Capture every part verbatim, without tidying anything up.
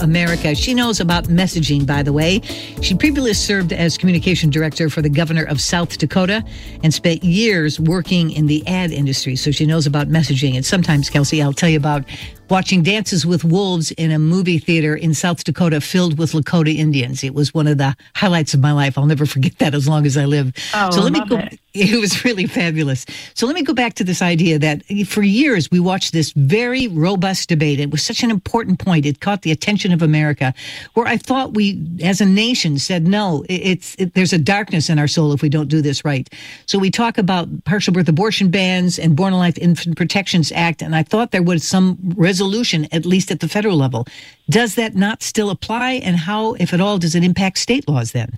America. She knows about messaging, by the way. She previously served as communication director for the governor of South Dakota and spent years working in the ad industry. So she knows about messaging. And sometimes, Kelsey, I'll tell you about watching Dances with Wolves in a movie theater in South Dakota filled with Lakota Indians. It was one of the highlights of my life. I'll never forget that as long as I live. Oh, so let me love go. It. It was really fabulous. So let me go back to this idea that for years we watched this very robust debate. It was such an important point. It caught the attention of America, where I thought we, as a nation, said, no, it's it, there's a darkness in our soul if we don't do this right. So we talk about partial birth abortion bans and Born Alive Infant Protections Act, and I thought there was some resolution, at least at the federal level. Does that not still apply? And how, if at all, does it impact state laws then?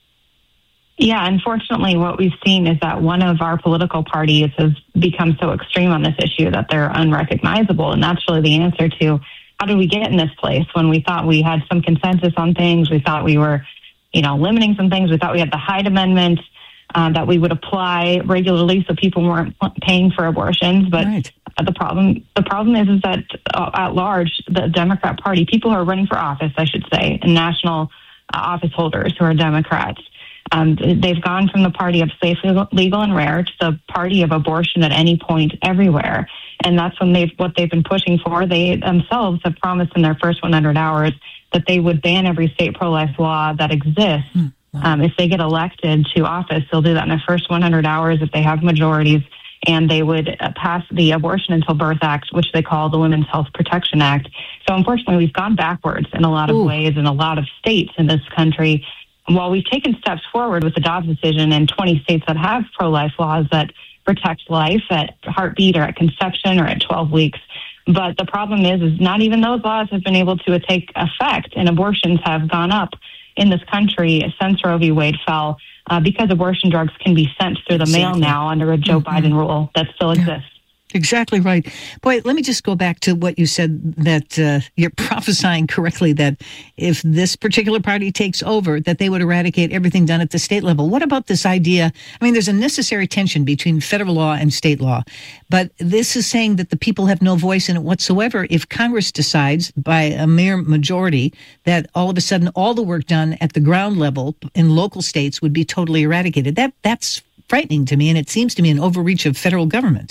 Yeah, unfortunately, what we've seen is that one of our political parties has become so extreme on this issue that they're unrecognizable. And that's really the answer to how did we get in this place when we thought we had some consensus on things. We thought we were, you know, limiting some things. We thought we had the Hyde Amendment uh, that we would apply regularly so people weren't paying for abortions. But right. the problem the problem is, is that uh, at large, the Democrat Party, people who are running for office, I should say, and national uh, office holders who are Democrats, Um, they've gone from the party of safe, legal, and rare to the party of abortion at any point, everywhere. And that's when they've what they've been pushing for. They themselves have promised in their first one hundred hours that they would ban every state pro-life law that exists. Mm, wow. um, if they get elected to office, they'll do that in their first one hundred hours if they have majorities. And they would uh, pass the Abortion Until Birth Act, which they call the Women's Health Protection Act. So unfortunately, we've gone backwards in a lot of Ooh. ways in a lot of states in this country. While we've taken steps forward with the Dobbs decision in twenty states that have pro-life laws that protect life at heartbeat or at conception or at twelve weeks, but the problem is, is not even those laws have been able to take effect, and abortions have gone up in this country since Roe v. Wade fell uh, because abortion drugs can be sent through the mail now under a Joe mm-hmm. Biden rule that still exists. Exactly right. Boy, let me just go back to what you said, that uh, you're prophesying correctly that if this particular party takes over, that they would eradicate everything done at the state level. What about this idea? I mean, there's a necessary tension between federal law and state law, but this is saying that the people have no voice in it whatsoever. If Congress decides by a mere majority that all of a sudden all the work done at the ground level in local states would be totally eradicated, that that's frightening to me, and it seems to me an overreach of federal government.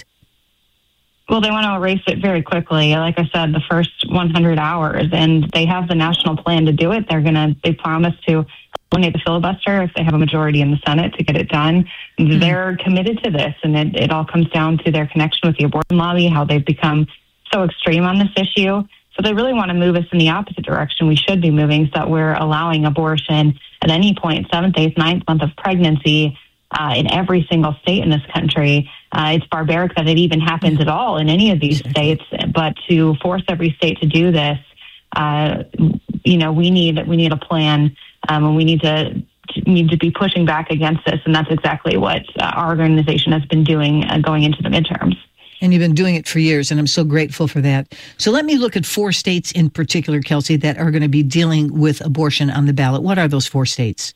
Well, they want to erase it very quickly. Like I said, the first one hundred hours, and they have the national plan to do it. They're going to, they promise to eliminate the filibuster if they have a majority in the Senate to get it done. Mm-hmm. They're committed to this, and it, it all comes down to their connection with the abortion lobby, how they've become so extreme on this issue. So they really want to move us in the opposite direction we should be moving, so that we're allowing abortion at any point, seventh, eighth, ninth month of pregnancy, Uh, in every single state in this country. Uh, it's barbaric that it even happens at all in any of these states, but to force every state to do this, uh, you know, we need we need a plan, um, and we need to need to be pushing back against this, and that's exactly what uh, our organization has been doing uh, going into the midterms. And you've been doing it for years, and I'm so grateful for that. So let me look at four states in particular, Kelsey, that are going to be dealing with abortion on the ballot. What are those four states?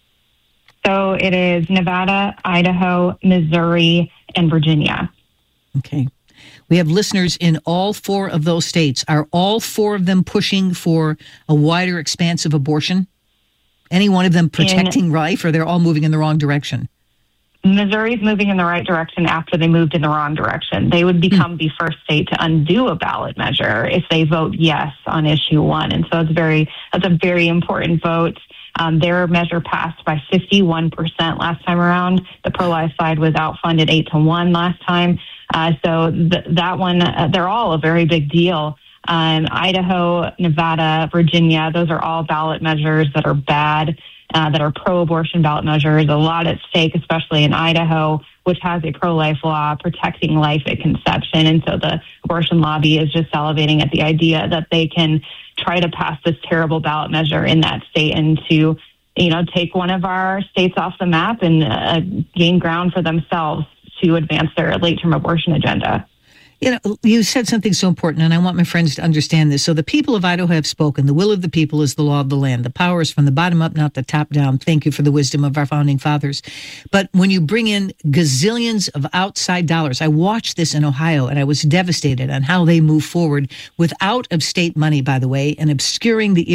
So it is Nevada, Idaho, Missouri, and Virginia. Okay. We have listeners in all four of those states. Are all four of them pushing for a wider expanse of abortion? Any one of them protecting in, life, or they're all moving in the wrong direction? Missouri is moving in the right direction after they moved in the wrong direction. They would become mm. the first state to undo a ballot measure if they vote yes on issue one. And so it's very that's a very important vote. Um, their measure passed by fifty-one percent last time around. The pro-life side was outfunded eight to one last time. Uh, so th- that one, uh, they're all a very big deal. Um, Idaho, Nevada, Virginia, those are all ballot measures that are bad, uh, that are pro-abortion ballot measures. A lot at stake, especially in Idaho, which has a pro-life law protecting life at conception. And so the abortion lobby is just salivating at the idea that they can try to pass this terrible ballot measure in that state and to, you know, take one of our states off the map and uh, gain ground for themselves to advance their late-term abortion agenda. You know, you said something so important, and I want my friends to understand this. So the people of Idaho have spoken. The will of the people is the law of the land. The power is from the bottom up, not the top down. Thank you for the wisdom of our founding fathers. But when you bring in gazillions of outside dollars, I watched this in Ohio, and I was devastated on how they move forward with out-of-state money, by the way, and obscuring the